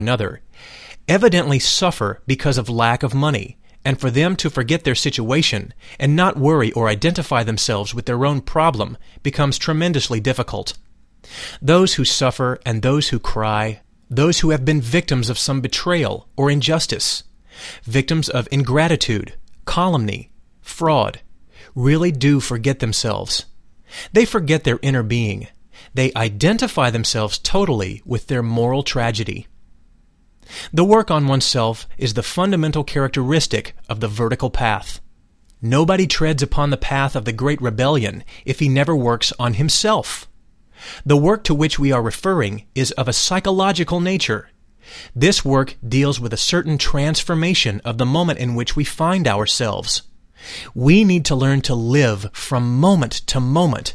another, evidently suffer because of lack of money, and for them to forget their situation and not worry or identify themselves with their own problem becomes tremendously difficult. Those who suffer and those who cry, those who have been victims of some betrayal or injustice, victims of ingratitude, calumny, fraud, really do forget themselves. They forget their inner being. They identify themselves totally with their moral tragedy. The work on oneself is the fundamental characteristic of the vertical path. Nobody treads upon the path of the great rebellion if he never works on himself. The work to which we are referring is of a psychological nature. This work deals with a certain transformation of the moment in which we find ourselves. We need to learn to live from moment to moment.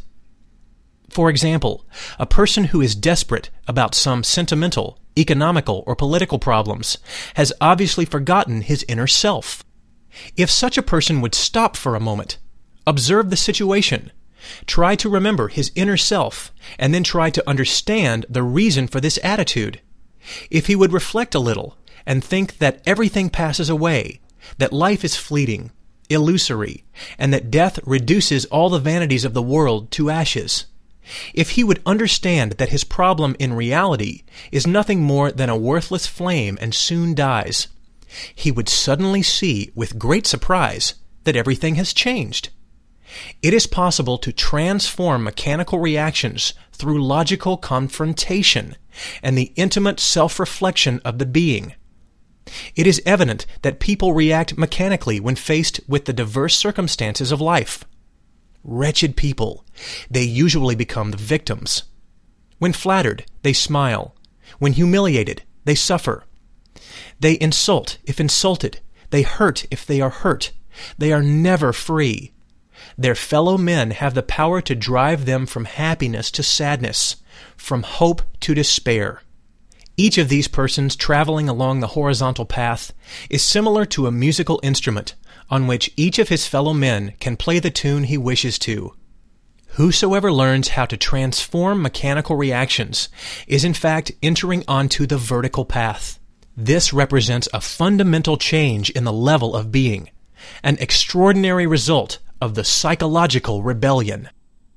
For example, a person who is desperate about some sentimental, economical, or political problems has obviously forgotten his inner self. If such a person would stop for a moment, observe the situation, try to remember his inner self, and then try to understand the reason for this attitude. If he would reflect a little and think that everything passes away, that life is fleeting, illusory, and that death reduces all the vanities of the world to ashes, if he would understand that his problem in reality is nothing more than a worthless flame and soon dies, he would suddenly see with great surprise that everything has changed. It is possible to transform mechanical reactions through logical confrontation and the intimate self-reflection of the being. It is evident that people react mechanically when faced with the diverse circumstances of life. Wretched people, they usually become the victims. When flattered, they smile. When humiliated, they suffer. They insult if insulted. They hurt if they are hurt. They are never free. Their fellow men have the power to drive them from happiness to sadness, from hope to despair. Each of these persons traveling along the horizontal path is similar to a musical instrument on which each of his fellow men can play the tune he wishes to. Whosoever learns how to transform mechanical reactions is in fact entering onto the vertical path. This represents a fundamental change in the level of being, an extraordinary result of the psychological rebellion.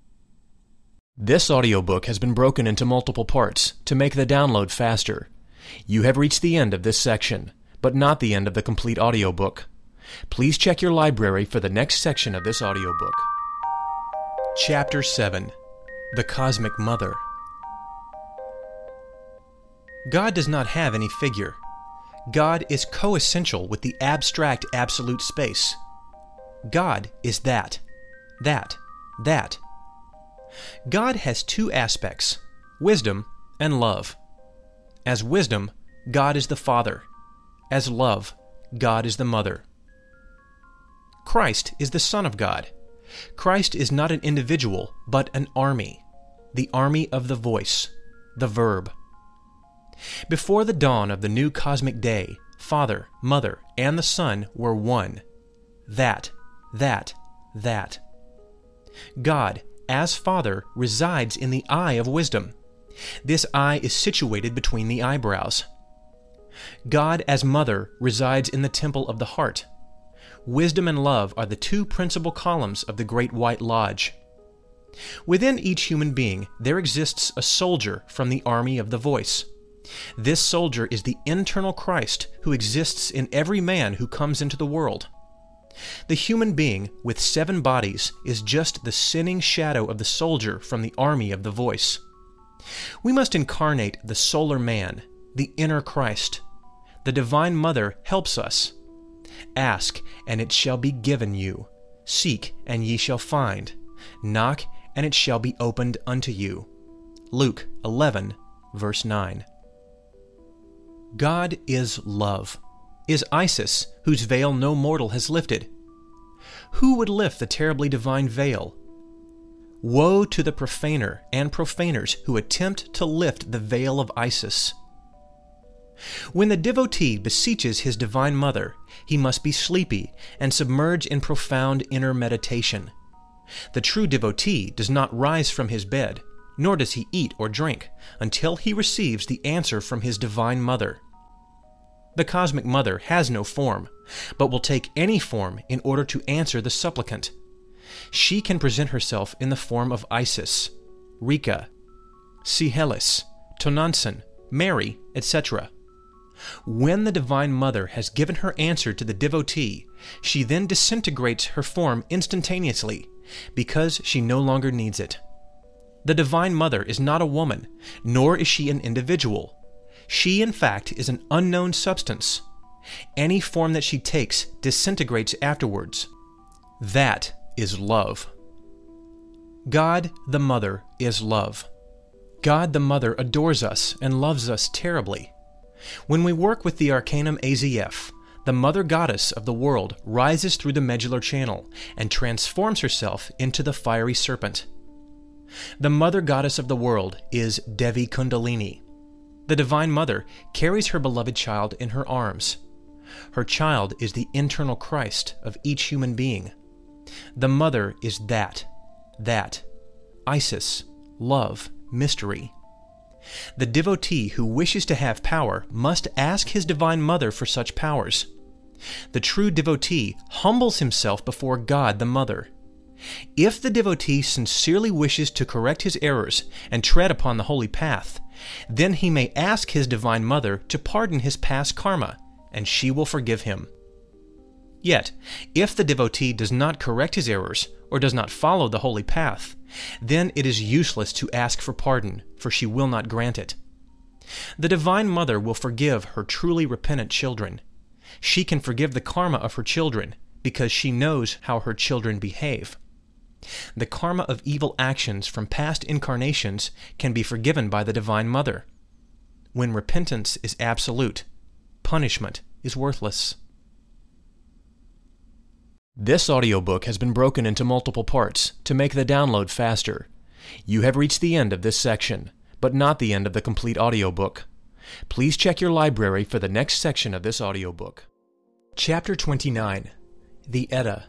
This audiobook has been broken into multiple parts to make the download faster. You have reached the end of this section, but not the end of the complete audiobook. Please check your library for the next section of this audiobook. Chapter 7. The Cosmic Mother. God does not have any figure. God is coessential with the abstract absolute space. God is that. God has two aspects, wisdom and love. As wisdom, God is the Father. As love, God is the Mother. Christ is the Son of God. Christ is not an individual, but an army, the army of the voice, the verb. Before the dawn of the new cosmic day, Father, Mother, and the Son were one. That. God, as Father, resides in the eye of wisdom. This eye is situated between the eyebrows. God, as Mother, resides in the temple of the heart. Wisdom and love are the two principal columns of the Great White Lodge. Within each human being, there exists a soldier from the army of the voice. This soldier is the internal Christ who exists in every man who comes into the world. The human being with 7 bodies is just the sinning shadow of the soldier from the army of the voice. We must incarnate the solar man, the inner Christ. The Divine Mother helps us. Ask, and it shall be given you. Seek, and ye shall find. Knock, and it shall be opened unto you. Luke 11, verse 9. God is love, is Isis, whose veil no mortal has lifted. Who would lift the terribly divine veil? Woe to the profaner and profaners who attempt to lift the veil of Isis. When the devotee beseeches his Divine Mother, he must be sleepy and submerge in profound inner meditation. The true devotee does not rise from his bed, nor does he eat or drink, until he receives the answer from his Divine Mother. The Cosmic Mother has no form, but will take any form in order to answer the supplicant. She can present herself in the form of Isis, Rika, Cihelis, Tonantzin, Mary, etc. When the Divine Mother has given her answer to the devotee, she then disintegrates her form instantaneously, because she no longer needs it. The Divine Mother is not a woman, nor is she an individual. She, in fact, is an unknown substance. Any form that she takes disintegrates afterwards. That is love. God the Mother is love. God the Mother adores us and loves us terribly. When we work with the Arcanum AZF, the Mother Goddess of the world rises through the medullary channel and transforms herself into the fiery serpent. The Mother Goddess of the world is Devi Kundalini. The Divine Mother carries her beloved child in her arms. Her child is the internal Christ of each human being. The Mother is that. Isis, love, mystery. The devotee who wishes to have power must ask his Divine Mother for such powers. The true devotee humbles himself before God the Mother. If the devotee sincerely wishes to correct his errors and tread upon the holy path, then he may ask his Divine Mother to pardon his past karma, and she will forgive him. Yet, if the devotee does not correct his errors or does not follow the holy path, then it is useless to ask for pardon, for she will not grant it. The Divine Mother will forgive her truly repentant children. She can forgive the karma of her children because she knows how her children behave. The karma of evil actions from past incarnations can be forgiven by the Divine Mother. When repentance is absolute, punishment is worthless. This audiobook has been broken into multiple parts to make the download faster. You have reached the end of this section, but not the end of the complete audiobook. Please check your library for the next section of this audiobook. Chapter 29. The Edda.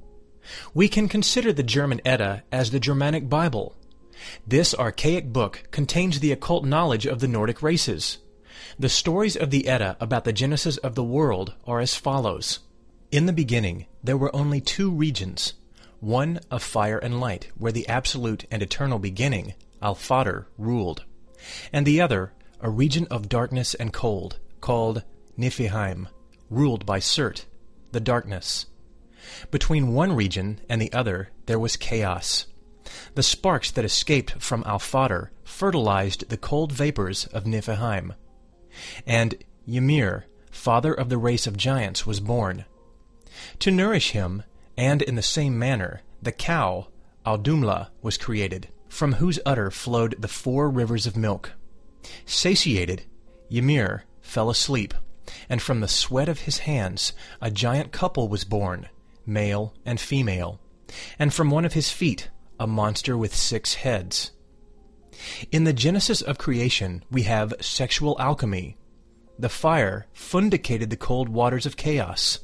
We can consider the German Edda as the Germanic Bible. This archaic book contains the occult knowledge of the Nordic races. The stories of the Edda about the genesis of the world are as follows. In the beginning, there were only two regions, one of fire and light, where the absolute and eternal beginning, Alfader, ruled, and the other, a region of darkness and cold, called Niflheim, ruled by Surt, the darkness. Between one region and the other there was chaos. The sparks that escaped from Alfader fertilized the cold vapors of Niflheim. And Ymir, father of the race of giants, was born. To nourish him, and in the same manner, the cow, Audumla, was created, from whose udder flowed the 4 rivers of milk. Satiated, Ymir fell asleep, and from the sweat of his hands a giant couple was born, male and female, and from one of his feet a monster with 6 heads. In the genesis of creation we have sexual alchemy. The fire fundicated the cold waters of chaos.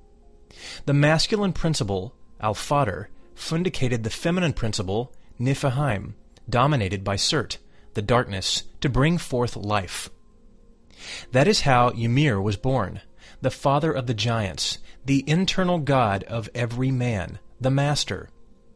The masculine principle, Alfader, fundicated the feminine principle, Niflheim, dominated by Surt, the darkness, to bring forth life. That is how Ymir was born, the father of the giants, the internal god of every man, the master.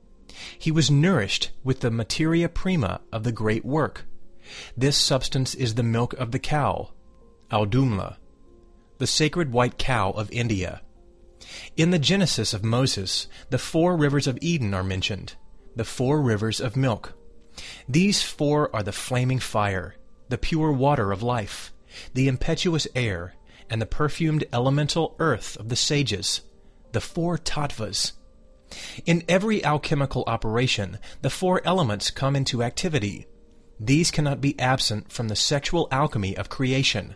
He was nourished with the materia prima of the great work. This substance is the milk of the cow, Audumla, the sacred white cow of India. In the Genesis of Moses, the 4 rivers of Eden are mentioned, the 4 rivers of milk. These 4 are the flaming fire, the pure water of life, the impetuous air, and the perfumed elemental earth of the sages, the 4 tattvas. In every alchemical operation, the 4 elements come into activity. These cannot be absent from the sexual alchemy of creation.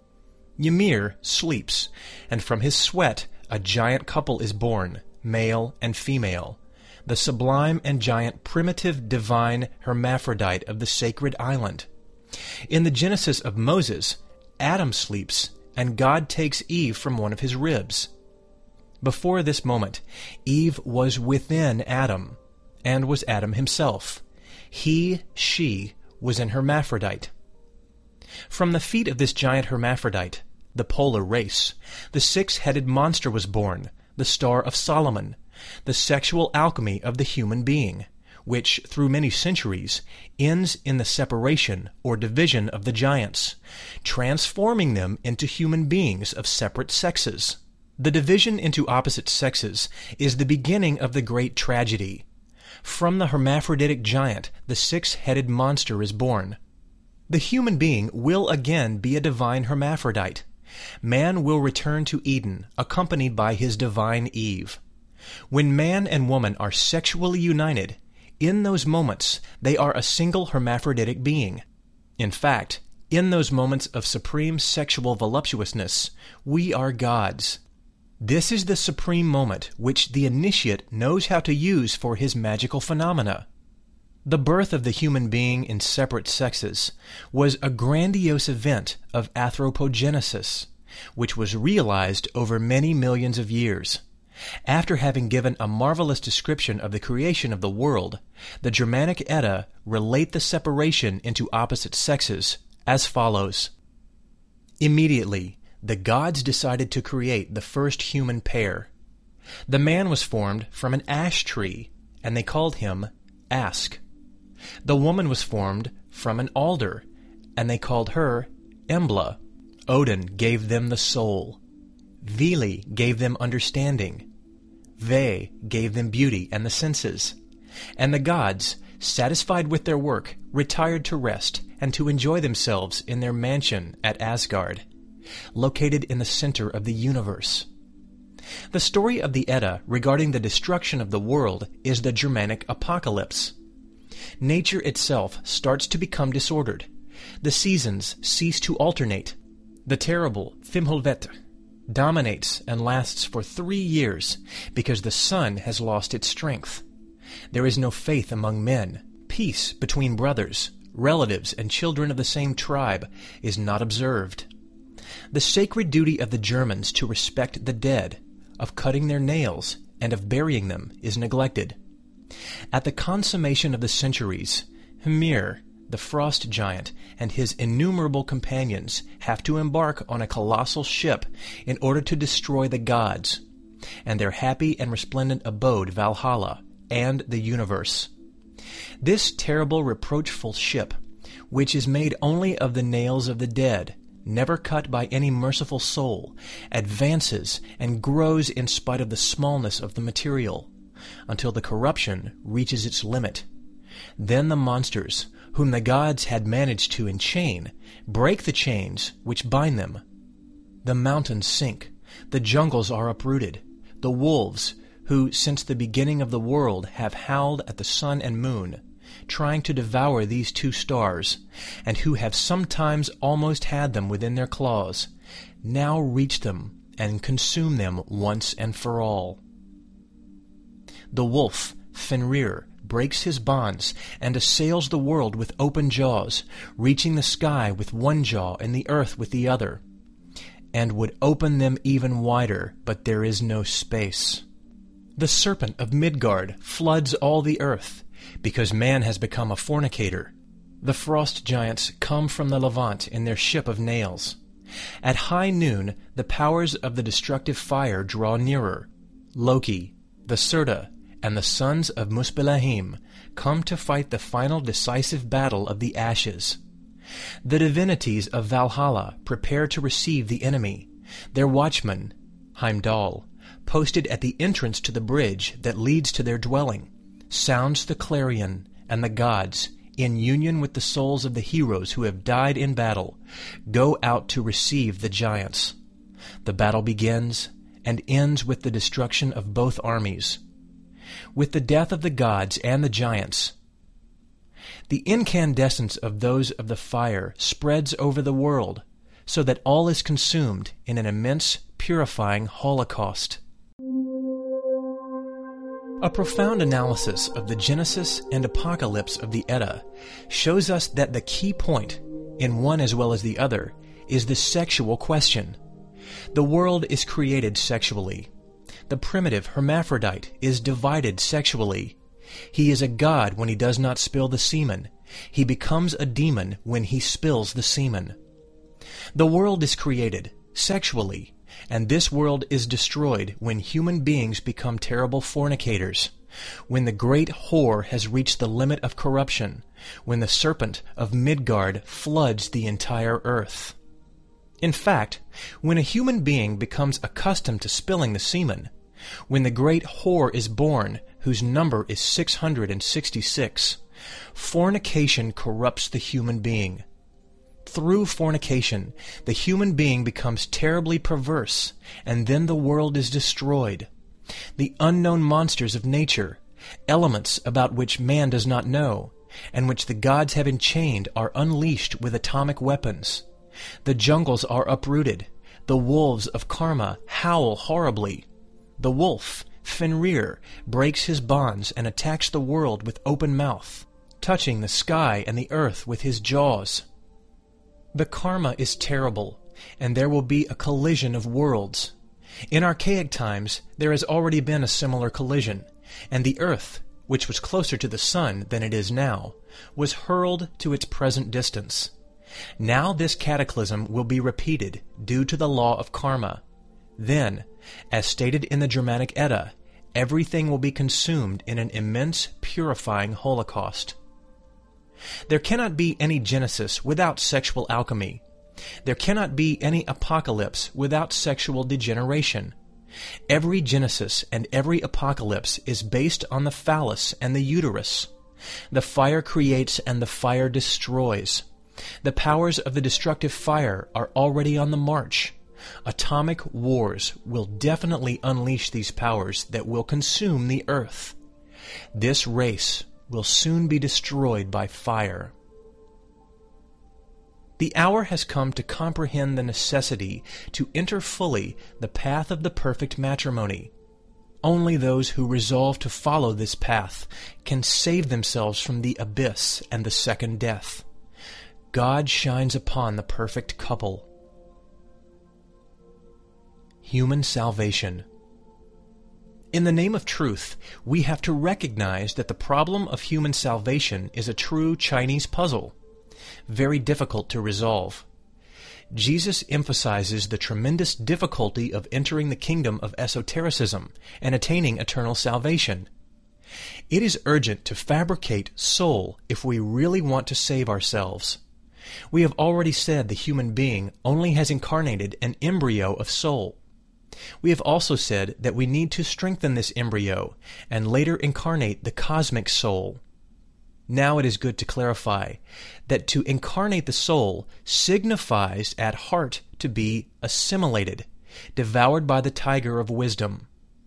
Ymir sleeps, and from his sweat a giant couple is born, male and female, the sublime and giant primitive divine hermaphrodite of the sacred island. In the Genesis of Moses, Adam sleeps, and God takes Eve from one of his ribs. Before this moment, Eve was within Adam, and was Adam himself. She was an hermaphrodite. From the feet of this giant hermaphrodite, the polar race. The six-headed monster was born, the Star of Solomon, the sexual alchemy of the human being, which, through many centuries, ends in the separation or division of the giants, transforming them into human beings of separate sexes. The division into opposite sexes is the beginning of the great tragedy. From the hermaphroditic giant, the six-headed monster is born. The human being will again be a divine hermaphrodite. Man will return to Eden, accompanied by his divine Eve. When man and woman are sexually united, in those moments they are a single hermaphroditic being. In fact, in those moments of supreme sexual voluptuousness, we are gods. This is the supreme moment which the initiate knows how to use for his magical phenomena. The birth of the human being in separate sexes was a grandiose event of anthropogenesis, which was realized over many millions of years. After having given a marvelous description of the creation of the world, the Germanic Edda relate the separation into opposite sexes as follows. Immediately, the gods decided to create the first human pair. The man was formed from an ash tree, and they called him Ask. The woman was formed from an alder, and they called her Embla. Odin gave them the soul. Vili gave them understanding. Ve gave them beauty and the senses. And the gods, satisfied with their work, retired to rest and to enjoy themselves in their mansion at Asgard, located in the center of the universe. The story of the Edda regarding the destruction of the world is the Germanic apocalypse. Nature itself starts to become disordered. The seasons cease to alternate. The terrible Fimbulvetr dominates and lasts for 3 years because the sun has lost its strength. There is no faith among men. Peace between brothers, relatives, and children of the same tribe is not observed. The sacred duty of the Germans to respect the dead, of cutting their nails, and of burying them is neglected. At the consummation of the centuries, Hymir, the frost giant, and his innumerable companions have to embark on a colossal ship in order to destroy the gods, and their happy and resplendent abode Valhalla, and the universe. This terrible reproachful ship, which is made only of the nails of the dead, never cut by any merciful soul, advances and grows in spite of the smallness of the material, until the corruption reaches its limit. Then the monsters, whom the gods had managed to enchain, break the chains which bind them. The mountains sink, the jungles are uprooted, the wolves, who since the beginning of the world have howled at the sun and moon, trying to devour these two stars, and who have sometimes almost had them within their claws, now reach them and consume them once and for all. The wolf, Fenrir, breaks his bonds and assails the world with open jaws, reaching the sky with one jaw and the earth with the other, and would open them even wider, but there is no space. The serpent of Midgard floods all the earth, because man has become a fornicator. The frost giants come from the Levant in their ship of nails. At high noon, the powers of the destructive fire draw nearer. Loki, the Surta, and the sons of Muspelheim come to fight the final decisive battle of the ashes. The divinities of Valhalla prepare to receive the enemy. Their watchman, Heimdall, posted at the entrance to the bridge that leads to their dwelling, sounds the clarion, and the gods, in union with the souls of the heroes who have died in battle, go out to receive the giants. The battle begins and ends with the destruction of both armies, with the death of the gods and the giants. The incandescence of those of the fire spreads over the world, so that all is consumed in an immense, purifying holocaust. A profound analysis of the genesis and apocalypse of the Edda shows us that the key point, in one as well as the other, is the sexual question. The world is created sexually. The primitive hermaphrodite is divided sexually. He is a god when he does not spill the semen. He becomes a demon when he spills the semen. The world is created. sexually, and this world is destroyed when human beings become terrible fornicators, when the great whore has reached the limit of corruption, when the serpent of Midgard floods the entire earth. In fact, when a human being becomes accustomed to spilling the semen, when the great whore is born, whose number is 666, fornication corrupts the human being. Through fornication, the human being becomes terribly perverse, and then the world is destroyed. The unknown monsters of nature, elements about which man does not know, and which the gods have enchained, are unleashed with atomic weapons. The jungles are uprooted. The wolves of Karma howl horribly. The wolf, Fenrir, breaks his bonds and attacks the world with open mouth, touching the sky and the earth with his jaws. The karma is terrible, and there will be a collision of worlds. In archaic times, there has already been a similar collision, and the earth, which was closer to the sun than it is now, was hurled to its present distance. Now this cataclysm will be repeated due to the law of karma. Then, as stated in the Dramatic Edda, everything will be consumed in an immense purifying holocaust. There cannot be any Genesis without sexual alchemy. There cannot be any apocalypse without sexual degeneration. Every Genesis and every apocalypse is based on the phallus and the uterus. The fire creates and the fire destroys. The powers of the destructive fire are already on the march. Atomic wars will definitely unleash these powers that will consume the earth. This race will soon be destroyed by fire. The hour has come to comprehend the necessity to enter fully the path of the perfect matrimony. Only those who resolve to follow this path can save themselves from the abyss and the second death. God shines upon the perfect couple. Human salvation. In the name of truth, we have to recognize that the problem of human salvation is a true Chinese puzzle, very difficult to resolve. Jesus emphasizes the tremendous difficulty of entering the kingdom of esotericism and attaining eternal salvation. It is urgent to fabricate soul if we really want to save ourselves. We have already said the human being only has incarnated an embryo of soul. We have also said that we need to strengthen this embryo and later incarnate the cosmic soul. Now it is good to clarify that to incarnate the soul signifies at heart to be assimilated, devoured by the tiger of wisdom.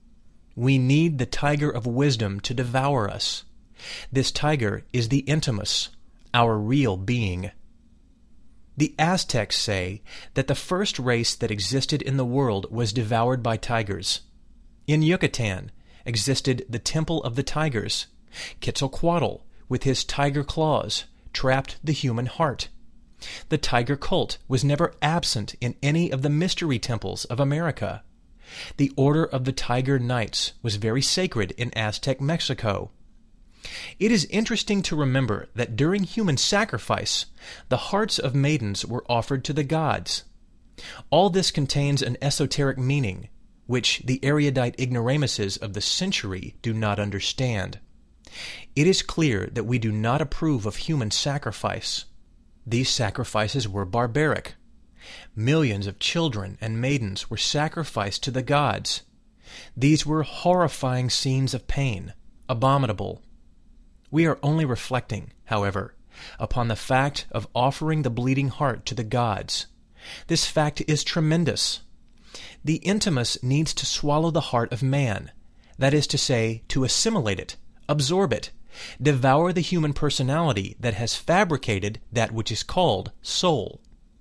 We need the tiger of wisdom to devour us. This tiger is the intimus, our real being. The Aztecs say that the first race that existed in the world was devoured by tigers. In Yucatan existed the Temple of the Tigers. Quetzalcoatl, with his tiger claws, trapped the human heart. The tiger cult was never absent in any of the mystery temples of America. The Order of the Tiger Knights was very sacred in Aztec Mexico. It is interesting to remember that during human sacrifice, the hearts of maidens were offered to the gods. All this contains an esoteric meaning, which the erudite ignoramuses of the century do not understand. It is clear that we do not approve of human sacrifice. These sacrifices were barbaric. Millions of children and maidens were sacrificed to the gods. These were horrifying scenes of pain, abominable. We are only reflecting, however, upon the fact of offering the bleeding heart to the gods. This fact is tremendous. The intimus needs to swallow the heart of man, that is to say, to assimilate it, absorb it, devour the human personality that has fabricated that which is called soul.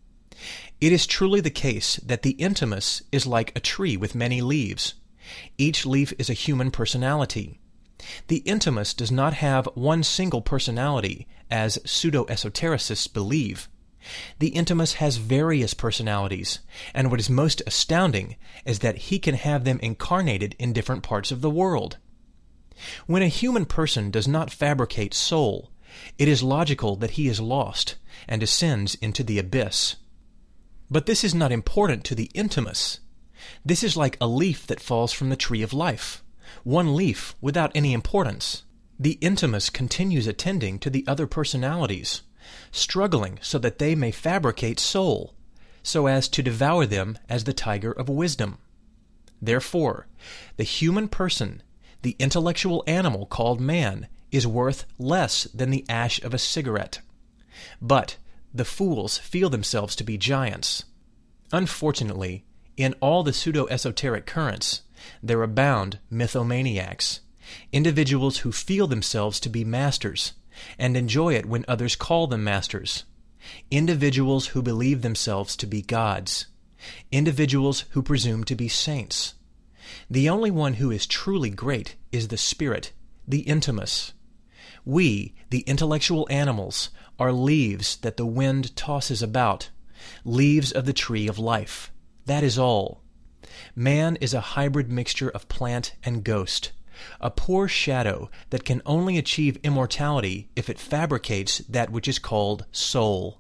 It is truly the case that the intimus is like a tree with many leaves. Each leaf is a human personality. The intimus does not have one single personality, as pseudo-esotericists believe. The intimus has various personalities, and what is most astounding is that he can have them incarnated in different parts of the world. When a human person does not fabricate soul, it is logical that he is lost and descends into the abyss. But this is not important to the intimus. This is like a leaf that falls from the tree of life, one leaf without any importance. The intimus continues attending to the other personalities, struggling so that they may fabricate soul, so as to devour them as the tiger of wisdom. Therefore, the human person, the intellectual animal called man, is worth less than the ash of a cigarette. But the fools feel themselves to be giants. Unfortunately, in all the pseudo-esoteric currents, there abound mythomaniacs, individuals who feel themselves to be masters, and enjoy it when others call them masters, individuals who believe themselves to be gods, individuals who presume to be saints. The only one who is truly great is the spirit, the intimus. We, the intellectual animals, are leaves that the wind tosses about, leaves of the tree of life. That is all. Man is a hybrid mixture of plant and ghost, a poor shadow that can only achieve immortality if it fabricates that which is called soul.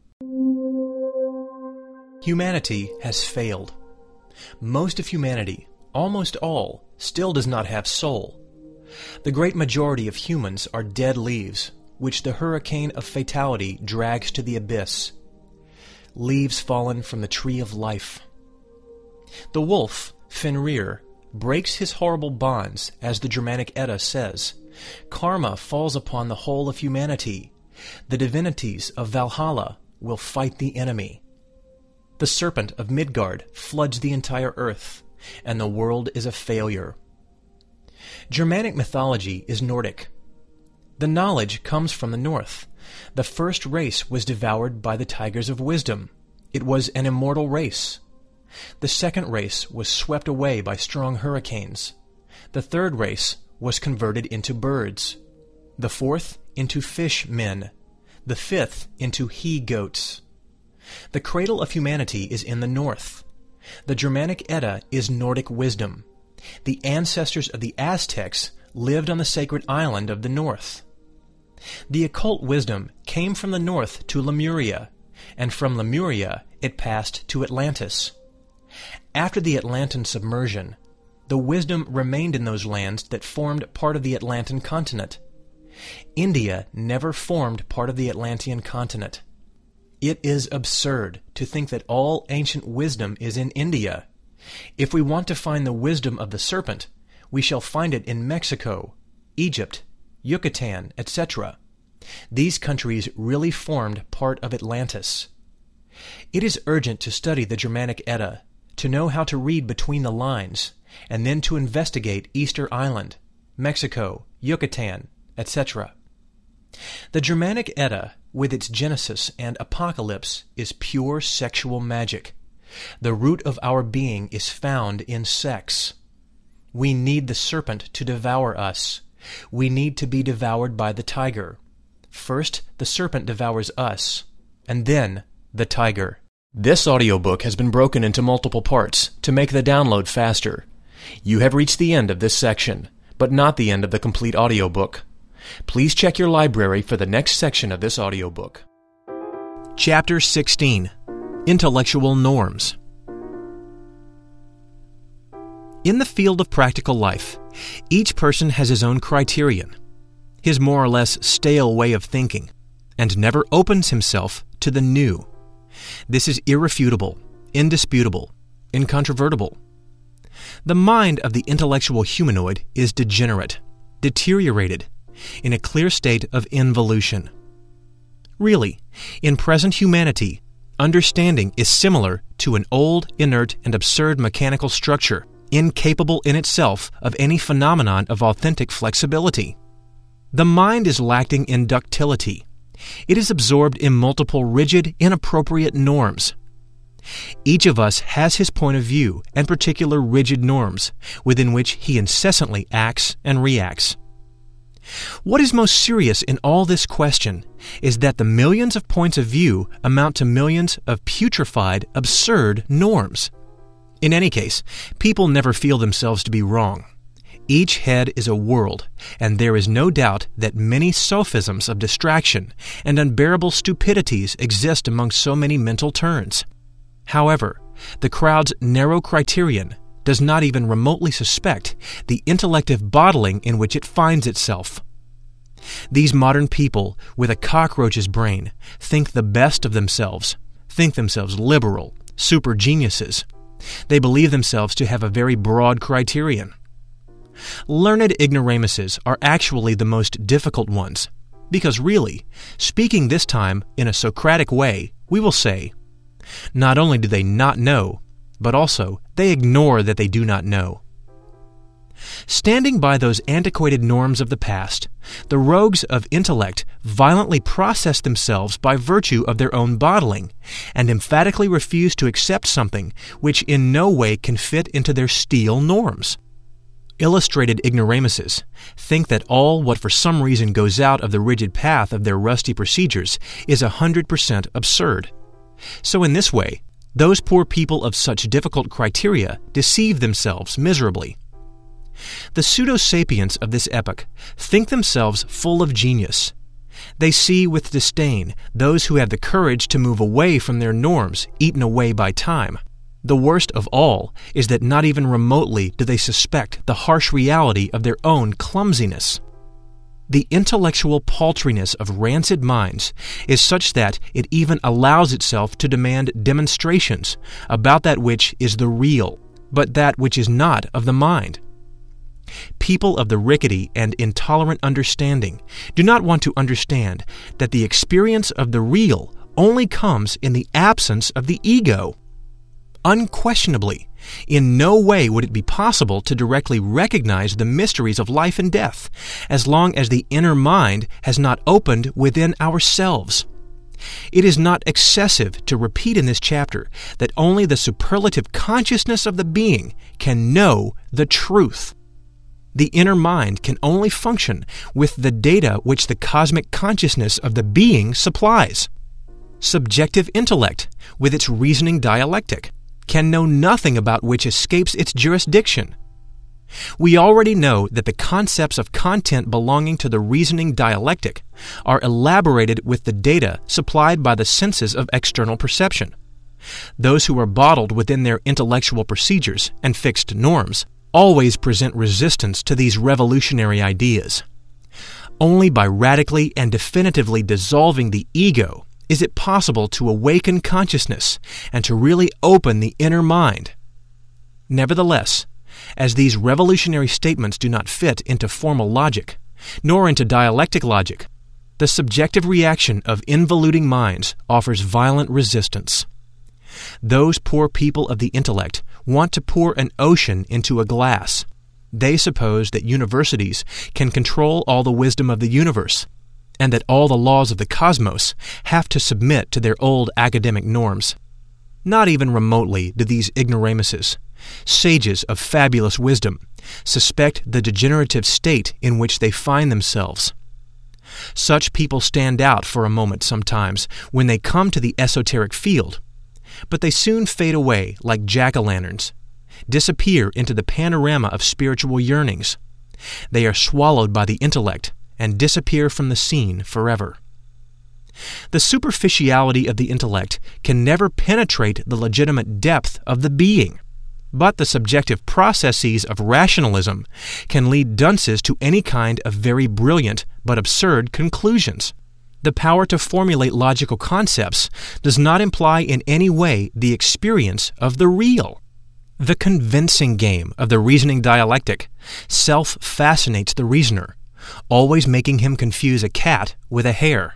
Humanity has failed. Most of humanity, almost all, still does not have soul. The great majority of humans are dead leaves, which the hurricane of fatality drags to the abyss. Leaves fallen from the tree of life. The wolf, Fenrir, breaks his horrible bonds, as the Germanic Edda says. Karma falls upon the whole of humanity. The divinities of Valhalla will fight the enemy. The serpent of Midgard floods the entire earth, and the world is a failure. Germanic mythology is Nordic. The knowledge comes from the north. The first race was devoured by the tigers of wisdom. It was an immortal race. The second race was swept away by strong hurricanes. The third race was converted into birds. The fourth into fish men. The fifth into he-goats. The cradle of humanity is in the north. The Germanic Edda is Nordic wisdom. The ancestors of the Aztecs lived on the sacred island of the north. The occult wisdom came from the north to Lemuria, and from Lemuria it passed to Atlantis. After the Atlantean submersion, the wisdom remained in those lands that formed part of the Atlantean continent. India never formed part of the Atlantean continent. It is absurd to think that all ancient wisdom is in India. If we want to find the wisdom of the serpent, we shall find it in Mexico, Egypt, Yucatan, etc. These countries really formed part of Atlantis. It is urgent to study the Germanic Edda, to know how to read between the lines, and then to investigate Easter Island, Mexico, Yucatan, etc. The Germanic Edda, with its Genesis and Apocalypse, is pure sexual magic. The root of our being is found in sex. We need the serpent to devour us. We need to be devoured by the tiger. First, the serpent devours us, and then the tiger. This audiobook has been broken into multiple parts to make the download faster. You have reached the end of this section, but not the end of the complete audiobook. Please check your library for the next section of this audiobook. Chapter 16. Intellectual Norms. In the field of practical life, each person has his own criterion, his more or less stale way of thinking, and never opens himself to the new. This is irrefutable, indisputable, incontrovertible. The mind of the intellectual humanoid is degenerate, deteriorated, in a clear state of involution. Really, in present humanity, understanding is similar to an old, inert, and absurd mechanical structure, incapable in itself of any phenomenon of authentic flexibility. The mind is lacking in ductility. It is absorbed in multiple rigid, inappropriate norms. Each of us has his point of view and particular rigid norms, within which he incessantly acts and reacts. What is most serious in all this question is that the millions of points of view amount to millions of putrefied, absurd norms. In any case, people never feel themselves to be wrong. Each head is a world, and there is no doubt that many sophisms of distraction and unbearable stupidities exist among so many mental turns. However, the crowd's narrow criterion does not even remotely suspect the intellective bottling in which it finds itself. These modern people with a cockroach's brain think the best of themselves, think themselves liberal, super geniuses. They believe themselves to have a very broad criterion. Learned ignoramuses are actually the most difficult ones, because really, speaking this time in a Socratic way, we will say, not only do they not know, but also they ignore that they do not know. Standing by those antiquated norms of the past, the rogues of intellect violently process themselves by virtue of their own bottling, and emphatically refuse to accept something which in no way can fit into their steel norms. Illustrated ignoramuses think that all what for some reason goes out of the rigid path of their rusty procedures is 100% absurd. So in this way, those poor people of such difficult criteria deceive themselves miserably. The pseudo-sapients of this epoch think themselves full of genius. They see with disdain those who have the courage to move away from their norms eaten away by time. The worst of all is that not even remotely do they suspect the harsh reality of their own clumsiness. The intellectual paltriness of rancid minds is such that it even allows itself to demand demonstrations about that which is the real, but that which is not of the mind. People of the rickety and intolerant understanding do not want to understand that the experience of the real only comes in the absence of the ego. Unquestionably, in no way would it be possible to directly recognize the mysteries of life and death as long as the inner mind has not opened within ourselves. It is not excessive to repeat in this chapter that only the superlative consciousness of the being can know the truth. The inner mind can only function with the data which the cosmic consciousness of the being supplies. Subjective intellect, with its reasoning dialectic, can know nothing about which escapes its jurisdiction. We already know that the concepts of content belonging to the reasoning dialectic are elaborated with the data supplied by the senses of external perception. Those who are bottled within their intellectual procedures and fixed norms always present resistance to these revolutionary ideas. Only by radically and definitively dissolving the ego is it possible to awaken consciousness and to really open the inner mind. Nevertheless, as these revolutionary statements do not fit into formal logic, nor into dialectic logic, the subjective reaction of involuting minds offers violent resistance. Those poor people of the intellect want to pour an ocean into a glass. They suppose that universities can control all the wisdom of the universe, and that all the laws of the cosmos have to submit to their old academic norms. Not even remotely do these ignoramuses, sages of fabulous wisdom, suspect the degenerative state in which they find themselves. Such people stand out for a moment sometimes when they come to the esoteric field, but they soon fade away like jack-o'-lanterns, disappear into the panorama of spiritual yearnings. They are swallowed by the intellect and disappear from the scene forever. The superficiality of the intellect can never penetrate the legitimate depth of the being, but the subjective processes of rationalism can lead dunces to any kind of very brilliant but absurd conclusions. The power to formulate logical concepts does not imply in any way the experience of the real. The convincing game of the reasoning dialectic self-fascinates the reasoner, always making him confuse a cat with a hare.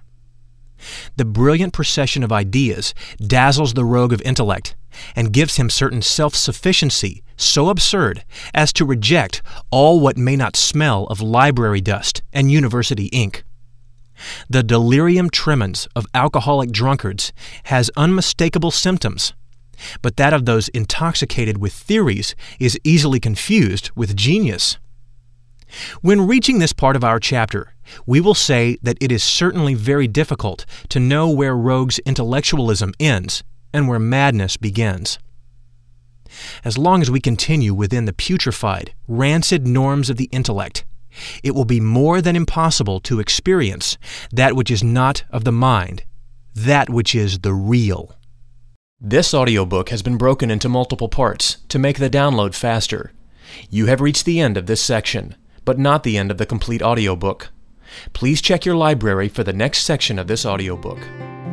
The brilliant procession of ideas dazzles the rogue of intellect and gives him certain self-sufficiency so absurd as to reject all what may not smell of library dust and university ink. The delirium tremens of alcoholic drunkards has unmistakable symptoms, but that of those intoxicated with theories is easily confused with genius. When reaching this part of our chapter, we will say that it is certainly very difficult to know where rogues' intellectualism ends and where madness begins. As long as we continue within the putrefied, rancid norms of the intellect, it will be more than impossible to experience that which is not of the mind, that which is the real. This audiobook has been broken into multiple parts to make the download faster. You have reached the end of this section, but not the end of the complete audiobook. Please check your library for the next section of this audiobook.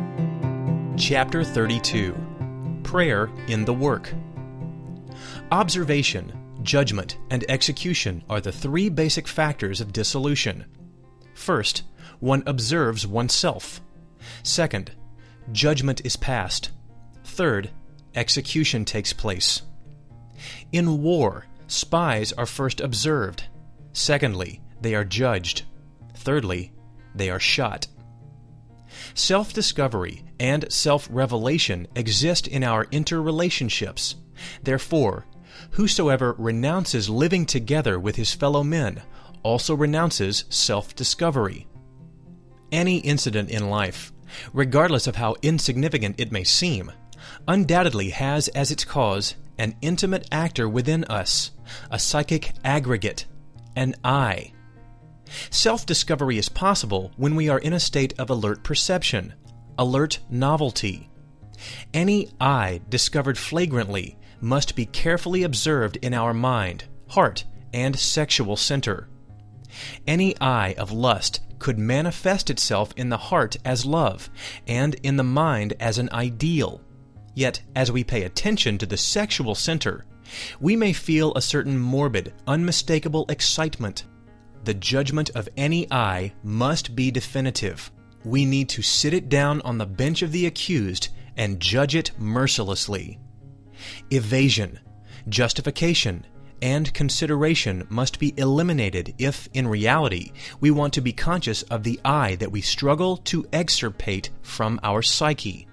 Chapter 32. Prayer in the Work. Observation, judgment, and execution are the three basic factors of dissolution. First, one observes oneself. Second, judgment is passed. Third, execution takes place. In war, spies are first observed. Secondly, they are judged. Thirdly, they are shot. Self-discovery and self-revelation exist in our interrelationships. Therefore, whosoever renounces living together with his fellow men also renounces self-discovery. Any incident in life, regardless of how insignificant it may seem, undoubtedly has as its cause an intimate actor within us, a psychic aggregate, an I. Self-discovery is possible when we are in a state of alert perception, alert novelty. Any I discovered flagrantly must be carefully observed in our mind, heart, and sexual center. Any I of lust could manifest itself in the heart as love, and in the mind as an ideal. Yet, as we pay attention to the sexual center, we may feel a certain morbid, unmistakable excitement. The judgment of any I must be definitive. We need to sit it down on the bench of the accused and judge it mercilessly. Evasion, justification, and consideration must be eliminated if, in reality, we want to be conscious of the I that we struggle to extirpate from our psyche.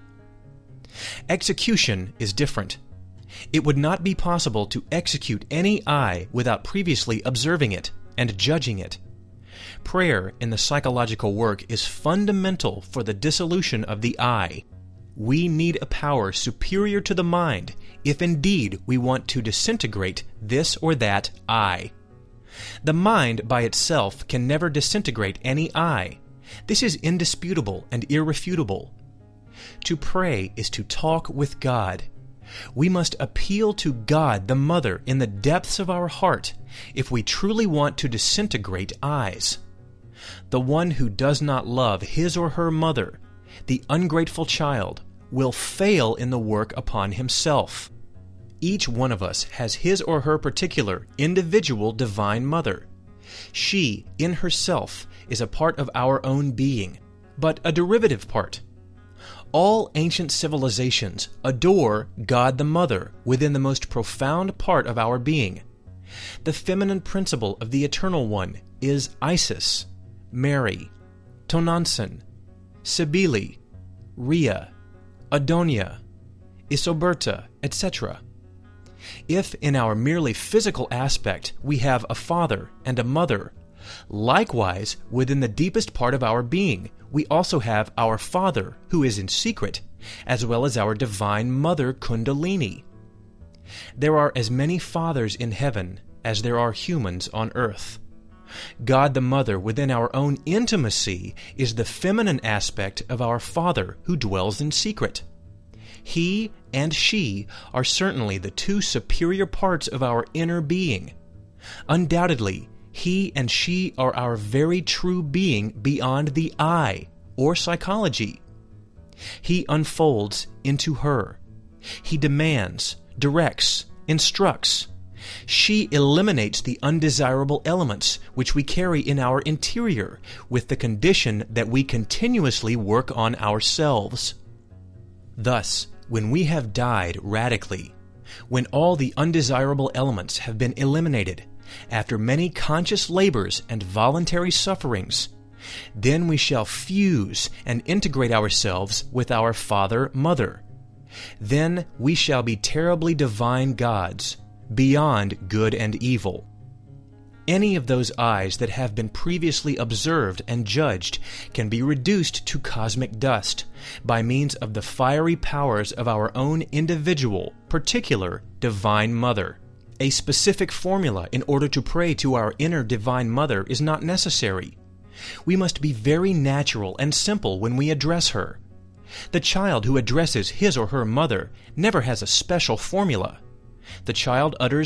Execution is different. It would not be possible to execute any I without previously observing it and judging it. Prayer in the psychological work is fundamental for the dissolution of the I. We need a power superior to the mind if indeed we want to disintegrate this or that I. The mind by itself can never disintegrate any I. This is indisputable and irrefutable. To pray is to talk with God. We must appeal to God the Mother in the depths of our heart if we truly want to disintegrate I's. The one who does not love his or her mother, the ungrateful child, will fail in the work upon himself. Each one of us has his or her particular, individual divine mother. She, in herself, is a part of our own being, but a derivative part. All ancient civilizations adore God the Mother within the most profound part of our being. The feminine principle of the Eternal One is Isis, Mary, Tonantzin, Cybele, Rhea, Adonia, Isoberta, etc. If in our merely physical aspect we have a father and a mother, likewise within the deepest part of our being we also have our Father who is in secret, as well as our Divine Mother Kundalini. There are as many fathers in heaven as there are humans on earth. God the Mother within our own intimacy is the feminine aspect of our Father who dwells in secret. He and she are certainly the two superior parts of our inner being. Undoubtedly, he and she are our very true being beyond the I, or psychology. He unfolds into her. He demands, directs, instructs. She eliminates the undesirable elements which we carry in our interior with the condition that we continuously work on ourselves. Thus, when we have died radically, when all the undesirable elements have been eliminated, after many conscious labors and voluntary sufferings, then we shall fuse and integrate ourselves with our Father-Mother. Then we shall be terribly divine gods, beyond good and evil. Any of those eyes that have been previously observed and judged can be reduced to cosmic dust by means of the fiery powers of our own individual, particular Divine Mother. A specific formula in order to pray to our inner Divine Mother is not necessary. We must be very natural and simple when we address her. The child who addresses his or her mother never has a special formula. The child utters